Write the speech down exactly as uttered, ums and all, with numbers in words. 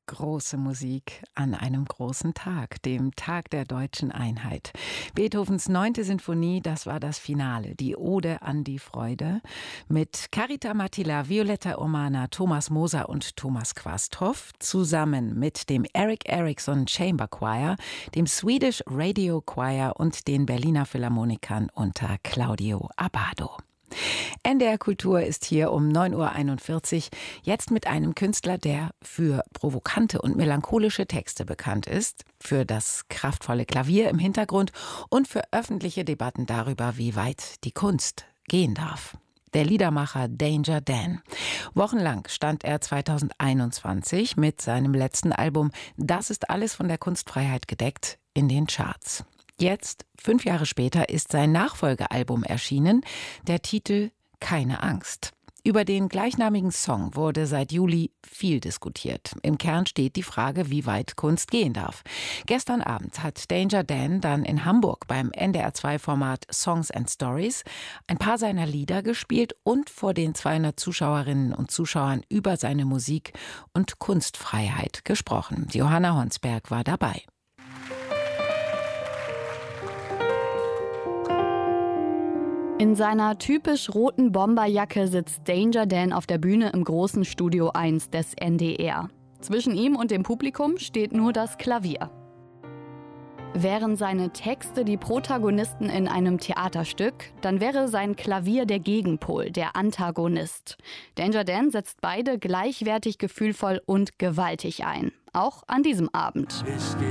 Große Musik an einem großen Tag, dem Tag der deutschen Einheit. Beethovens neunte Sinfonie, das war das Finale, die Ode an die Freude, mit Carita Mattila, Violetta Urmana, Thomas Moser und Thomas Quasthoff, zusammen mit dem Eric Ericsson Chamber Choir, dem Swedish Radio Choir und den Berliner Philharmonikern unter Claudio Abbado. N D R Kultur ist hier um neun Uhr einundvierzig, jetzt mit einem Künstler, der für provokante und melancholische Texte bekannt ist, für das kraftvolle Klavier im Hintergrund und für öffentliche Debatten darüber, wie weit die Kunst gehen darf. Der Liedermacher Danger Dan. Wochenlang stand er zweitausendeinundzwanzig mit seinem letzten Album Das ist alles von der Kunstfreiheit gedeckt in den Charts. Jetzt, fünf Jahre später, ist sein Nachfolgealbum erschienen, der Titel Keine Angst. Über den gleichnamigen Song wurde seit Juli viel diskutiert. Im Kern steht die Frage, wie weit Kunst gehen darf. Gestern Abend hat Danger Dan dann in Hamburg beim N D R zwei Format Songs and Stories ein paar seiner Lieder gespielt und vor den zweihundert Zuschauerinnen und Zuschauern über seine Musik und Kunstfreiheit gesprochen. Johanna Honsberg war dabei. In seiner typisch roten Bomberjacke sitzt Danger Dan auf der Bühne im großen Studio eins des N D R. Zwischen ihm und dem Publikum steht nur das Klavier. Wären seine Texte die Protagonisten in einem Theaterstück, dann wäre sein Klavier der Gegenpol, der Antagonist. Danger Dan setzt beide gleichwertig gefühlvoll und gewaltig ein. Auch an diesem Abend.